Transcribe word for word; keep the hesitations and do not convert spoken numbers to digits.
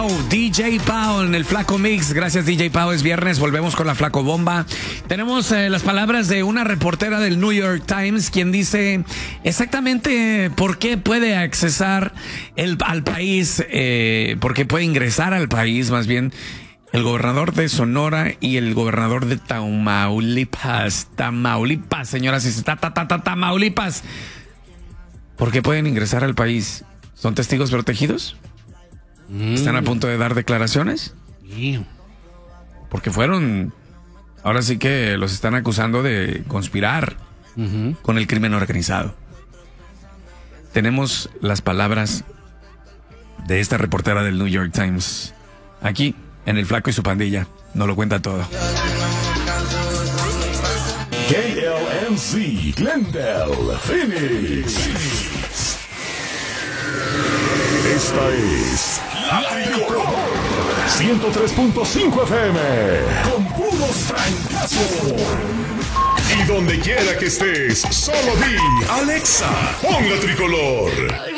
D J Pau en el Flaco Mix. Gracias, D J Pau. Es viernes, volvemos con la Flaco Bomba. Tenemos eh, las palabras de una reportera del New York Times, quien dice exactamente por qué puede accesar el, al país, eh, por qué puede ingresar al país, más bien, el gobernador de Sonora y el gobernador de Tamaulipas. Tamaulipas, señoras y señores. Ta, ta, ta, Tamaulipas. ¿Por qué pueden ingresar al país? ¿Son testigos protegidos? ¿Están a punto de dar declaraciones? Porque fueron... Ahora sí que los están acusando de conspirar uh-huh. con el crimen organizado. Tenemos las palabras de esta reportera del New York Times. Aquí, en El Flaco y su pandilla. Nos lo cuenta todo. K L M C, Glendale, Phoenix. Esta es La Tricolor ciento tres punto cinco F M con puros francazos. Y donde quiera que estés, solo di Alexa, pon La Tricolor.